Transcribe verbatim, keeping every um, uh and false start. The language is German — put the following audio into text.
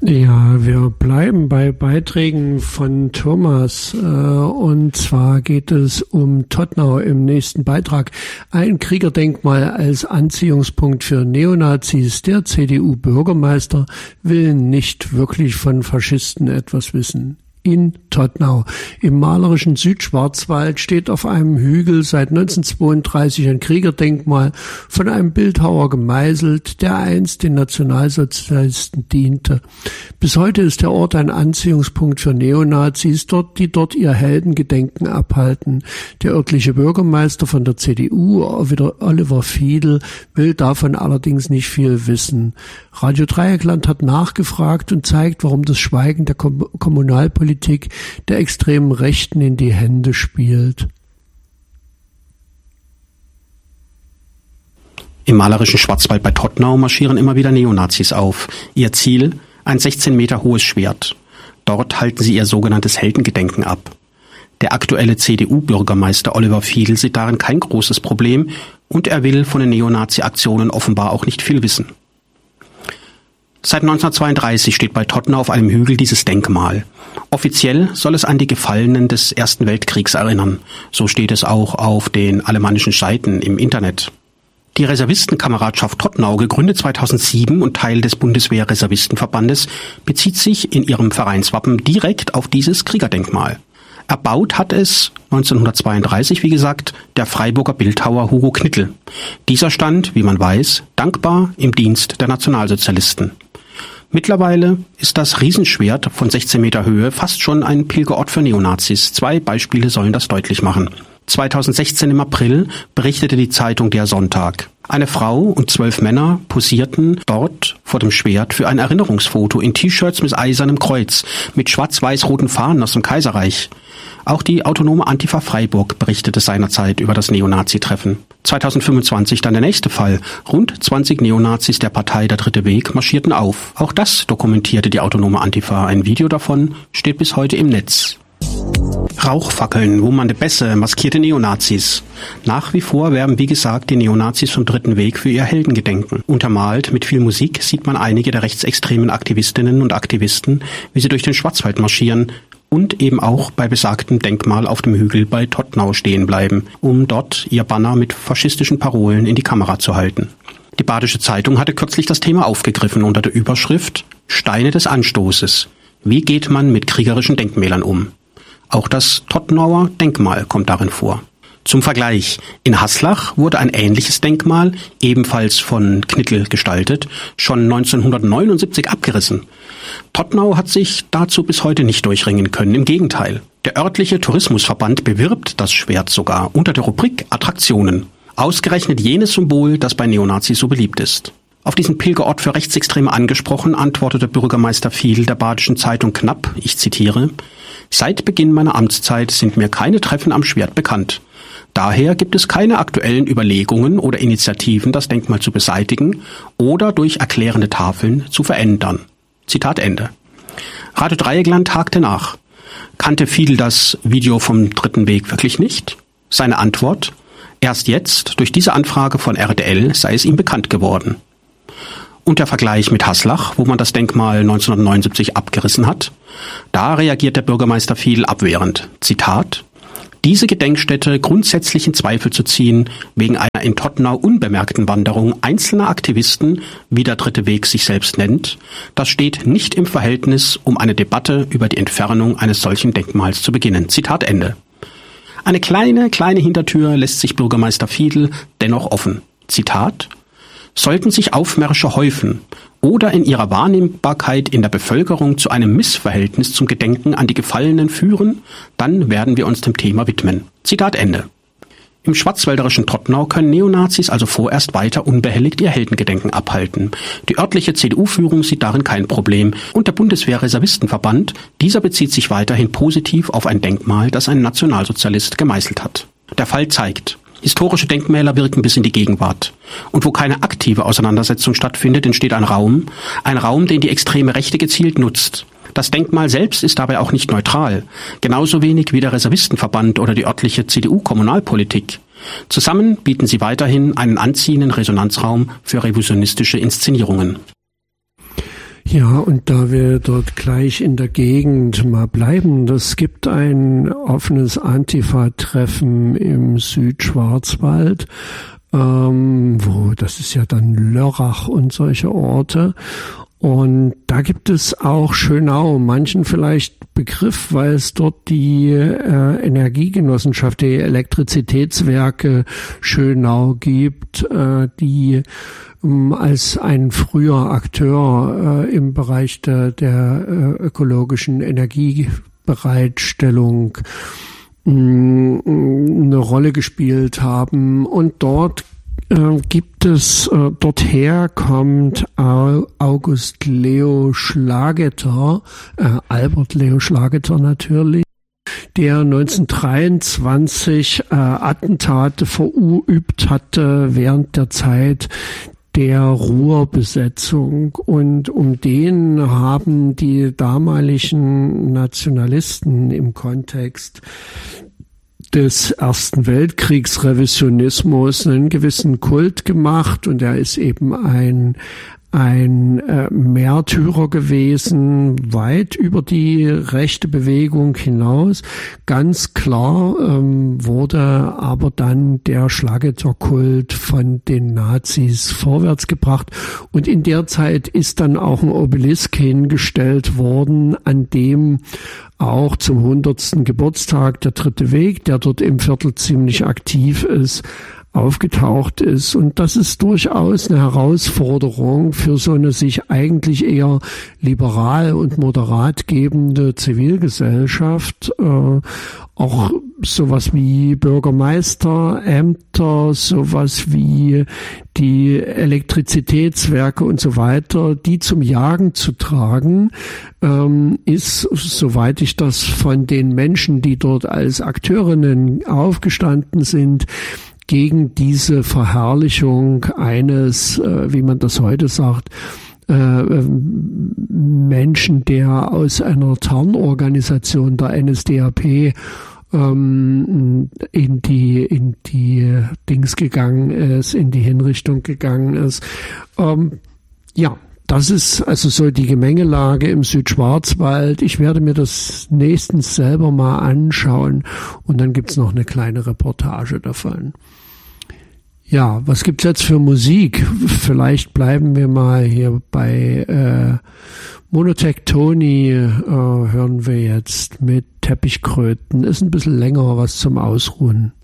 Ja, wir bleiben bei Beiträgen von Thomas, äh, und zwar geht es um Todtnau im nächsten Beitrag. Ein Kriegerdenkmal als Anziehungspunkt für Neonazis. Der C D U-Bürgermeister will nicht wirklich von Faschisten etwas wissen. In Todtnau im malerischen Südschwarzwald steht auf einem Hügel seit neunzehnhundertzweiunddreißig ein Kriegerdenkmal, von einem Bildhauer gemeißelt, der einst den Nationalsozialisten diente. Bis heute ist der Ort ein Anziehungspunkt für Neonazis, dort, die dort ihr Heldengedenken abhalten. Der örtliche Bürgermeister von der C D U, Oliver Fiedel, will davon allerdings nicht viel wissen. Radio Dreieckland hat nachgefragt und zeigt, warum das Schweigen der Kom- Kommunalpolitik der extremen Rechten in die Hände spielt. Im malerischen Schwarzwald bei Todtnau marschieren immer wieder Neonazis auf. Ihr Ziel? Ein sechzehn Meter hohes Schwert. Dort halten sie ihr sogenanntes Heldengedenken ab. Der aktuelle C D U-Bürgermeister Oliver Fiedel sieht darin kein großes Problem und er will von den Neonazi-Aktionen offenbar auch nicht viel wissen. Seit neunzehnhundertzweiunddreißig steht bei Todtnau auf einem Hügel dieses Denkmal. Offiziell soll es an die Gefallenen des Ersten Weltkriegs erinnern. So steht es auch auf den alemannischen Seiten im Internet. Die Reservistenkameradschaft Todtnau, gegründet zweitausendsieben und Teil des Bundeswehr-Reservistenverbandes, bezieht sich in ihrem Vereinswappen direkt auf dieses Kriegerdenkmal. Erbaut hat es neunzehnhundertzweiunddreißig, wie gesagt, der Freiburger Bildhauer Hugo Knittel. Dieser stand, wie man weiß, dankbar im Dienst der Nationalsozialisten. Mittlerweile ist das Riesenschwert von sechzehn Meter Höhe fast schon ein Pilgerort für Neonazis. Zwei Beispiele sollen das deutlich machen. zweitausendsechzehn im April berichtete die Zeitung Der Sonntag. Eine Frau und zwölf Männer posierten dort vor dem Schwert für ein Erinnerungsfoto in T-Shirts mit eisernem Kreuz, mit schwarz-weiß-roten Fahnen aus dem Kaiserreich. Auch die autonome Antifa Freiburg berichtete seinerzeit über das Neonazi-Treffen. zweitausendfünfundzwanzig dann der nächste Fall. Rund zwanzig Neonazis der Partei Der Dritte Weg marschierten auf. Auch das dokumentierte die autonome Antifa. Ein Video davon steht bis heute im Netz. Rauchfackeln, wummernde Bässe, maskierte Neonazis. Nach wie vor werben, wie gesagt, die Neonazis vom Dritten Weg für ihr Heldengedenken. Untermalt mit viel Musik sieht man einige der rechtsextremen Aktivistinnen und Aktivisten, wie sie durch den Schwarzwald marschieren und eben auch bei besagtem Denkmal auf dem Hügel bei Todtnau stehen bleiben, um dort ihr Banner mit faschistischen Parolen in die Kamera zu halten. Die Badische Zeitung hatte kürzlich das Thema aufgegriffen unter der Überschrift Steine des Anstoßes. Wie geht man mit kriegerischen Denkmälern um? Auch das Todtnauer Denkmal kommt darin vor. Zum Vergleich, in Haslach wurde ein ähnliches Denkmal, ebenfalls von Knittel gestaltet, schon neunzehnhundertneunundsiebzig abgerissen. Todtnau hat sich dazu bis heute nicht durchringen können, im Gegenteil. Der örtliche Tourismusverband bewirbt das Schwert sogar unter der Rubrik Attraktionen. Ausgerechnet jenes Symbol, das bei Neonazis so beliebt ist. Auf diesen Pilgerort für Rechtsextreme angesprochen, antwortete Bürgermeister Fiedel der Badischen Zeitung knapp, ich zitiere, »Seit Beginn meiner Amtszeit sind mir keine Treffen am Schwert bekannt. Daher gibt es keine aktuellen Überlegungen oder Initiativen, das Denkmal zu beseitigen oder durch erklärende Tafeln zu verändern.« Zitat Ende. Radio Dreieckland hakte nach. Kannte Fiedel das Video vom Dritten Weg wirklich nicht? Seine Antwort? Erst jetzt, durch diese Anfrage von R D L, sei es ihm bekannt geworden. Und der Vergleich mit Haslach, wo man das Denkmal neunzehnhundertneunundsiebzig abgerissen hat, da reagiert der Bürgermeister Fiedel abwehrend. Zitat: Diese Gedenkstätte grundsätzlich in Zweifel zu ziehen, wegen einer in Todtnau unbemerkten Wanderung einzelner Aktivisten, wie der Dritte Weg sich selbst nennt, das steht nicht im Verhältnis, um eine Debatte über die Entfernung eines solchen Denkmals zu beginnen. Zitat Ende. Eine kleine, kleine Hintertür lässt sich Bürgermeister Fiedel dennoch offen. Zitat: Sollten sich Aufmärsche häufen oder in ihrer Wahrnehmbarkeit in der Bevölkerung zu einem Missverhältnis zum Gedenken an die Gefallenen führen, dann werden wir uns dem Thema widmen. Zitat Ende. Im schwarzwälderischen Todtnau können Neonazis also vorerst weiter unbehelligt ihr Heldengedenken abhalten. Die örtliche C D U-Führung sieht darin kein Problem und der Bundeswehr-Reservistenverband, dieser bezieht sich weiterhin positiv auf ein Denkmal, das ein Nationalsozialist gemeißelt hat. Der Fall zeigt, historische Denkmäler wirken bis in die Gegenwart. Und wo keine aktive Auseinandersetzung stattfindet, entsteht ein Raum, ein Raum, den die extreme Rechte gezielt nutzt. Das Denkmal selbst ist dabei auch nicht neutral, genauso wenig wie der Reservistenverband oder die örtliche C D U-Kommunalpolitik. Zusammen bieten sie weiterhin einen anziehenden Resonanzraum für revisionistische Inszenierungen. Ja, und da wir dort gleich in der Gegend mal bleiben, es gibt ein offenes Antifa-Treffen im Südschwarzwald, ähm, wo, das ist ja dann Lörrach und solche Orte. Und da gibt es auch Schönau, manchen vielleicht Begriff, weil es dort die äh, Energiegenossenschaft, die Elektrizitätswerke Schönau gibt, äh, die ähm, als ein früher Akteur äh, im Bereich der, der äh, ökologischen Energiebereitstellung mh, eine Rolle gespielt haben. Und dort Äh, gibt es, äh, dorther kommt Au- August Leo Schlageter, äh, Albert Leo Schlageter natürlich, der neunzehnhundertdreiundzwanzig äh, Attentate verübt hatte während der Zeit der Ruhrbesetzung, und um den haben die damaligen Nationalisten im Kontext des Ersten Weltkriegsrevisionismus einen gewissen Kult gemacht, und er ist eben ein ein äh, Märtyrer gewesen, weit über die rechte Bewegung hinaus. Ganz klar ähm, wurde aber dann der Schlageter-Kult von den Nazis vorwärts gebracht, und in der Zeit ist dann auch ein Obelisk hingestellt worden, an dem auch zum hundertsten Geburtstag der Dritte Weg, der dort im Viertel ziemlich aktiv ist, aufgetaucht ist. Und das ist durchaus eine Herausforderung für so eine sich eigentlich eher liberal und moderat gebende Zivilgesellschaft. Äh, auch sowas wie Bürgermeisterämter, sowas wie die Elektrizitätswerke und so weiter, die zum Jagen zu tragen, ähm, ist, soweit ich das von den Menschen, die dort als Akteurinnen aufgestanden sind, gegen diese Verherrlichung eines, äh, wie man das heute sagt, äh, Menschen, der aus einer Tarnorganisation der N S D A P ähm, in die in die Dings gegangen ist, in die Hinrichtung gegangen ist. Ähm, ja. Das ist also so die Gemengelage im Südschwarzwald. Ich werde mir das nächstens selber mal anschauen, und dann gibt's noch eine kleine Reportage davon. Ja, was gibt's jetzt für Musik? Vielleicht bleiben wir mal hier bei äh, Monotektoni, äh, hören wir jetzt mit Teppichkröten. Ist ein bisschen länger was zum Ausruhen.